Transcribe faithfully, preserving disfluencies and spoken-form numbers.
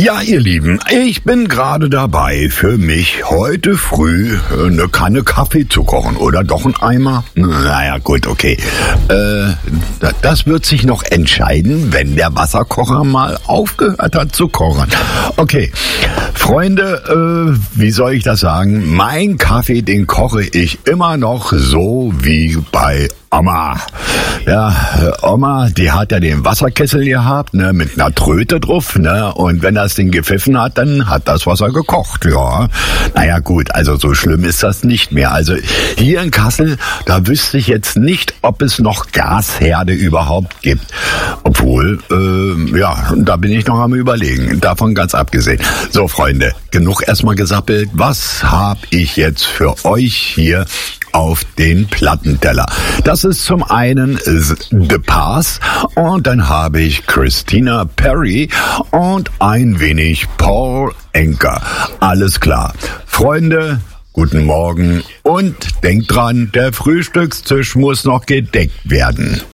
Ja, ihr Lieben, ich bin gerade dabei, für mich heute früh eine Kanne Kaffee zu kochen. Oder doch ein Eimer? Naja, gut, okay. Äh, das wird sich noch entscheiden, wenn der Wasserkocher mal aufgehört hat zu kochen. Okay, Freunde, äh, wie soll ich das sagen? Mein Kaffee, den koche ich immer noch so wie bei Oma. Ja, Oma, die hat ja den Wasserkessel gehabt, ne, mit einer Tröte drauf, ne, und wenn das Ding gepfiffen hat, dann hat das Wasser gekocht, ja. Naja, gut, also so schlimm ist das nicht mehr. Also hier in Kassel, da wüsste ich jetzt nicht, ob es noch Gasherde überhaupt gibt. Obwohl, äh, ja, da bin ich noch am Überlegen, davon ganz abgesehen. So, Freunde, genug erstmal gesappelt. Was hab ich jetzt für euch hier auf den Plattenteller? Das ist zum einen The Pass und dann habe ich Christina Perri und ein wenig Paul Anka. Alles klar. Freunde, guten Morgen und denkt dran, der Frühstückstisch muss noch gedeckt werden.